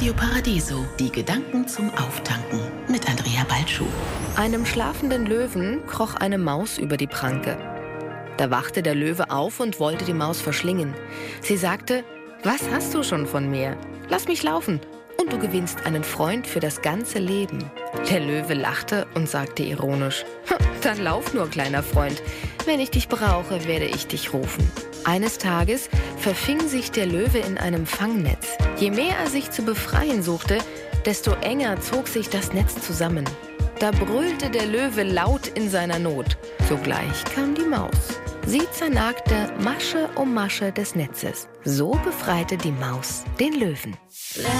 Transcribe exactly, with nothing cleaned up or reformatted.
Radio Paradiso, die Gedanken zum Auftanken mit Andrea Balschuh. Einem schlafenden Löwen kroch eine Maus über die Pranke. Da wachte der Löwe auf und wollte die Maus verschlingen. Sie sagte: Was hast du schon von mir? Lass mich laufen und du gewinnst einen Freund für das ganze Leben. Der Löwe lachte und sagte ironisch: Dann lauf nur, kleiner Freund. Wenn ich dich brauche, werde ich dich rufen. Eines Tages verfing sich der Löwe in einem Fangnetz. Je mehr er sich zu befreien suchte, desto enger zog sich das Netz zusammen. Da brüllte der Löwe laut in seiner Not. Sogleich kam die Maus. Sie zernagte Masche um Masche des Netzes. So befreite die Maus den Löwen.